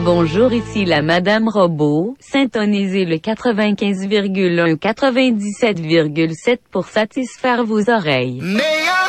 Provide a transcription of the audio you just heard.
Bonjour, ici la Madame Robot. Syntonisez le 95,1 97,7 pour satisfaire vos oreilles.